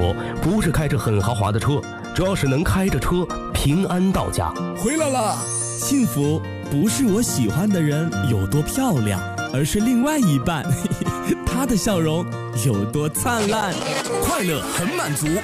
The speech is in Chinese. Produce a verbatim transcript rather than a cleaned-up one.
福不是开着很豪华的车，主要是能开着车平安到家。 回来了，幸福不是我喜欢的人有多漂亮，而是另外一半他的笑容有多灿烂。 快乐很满足，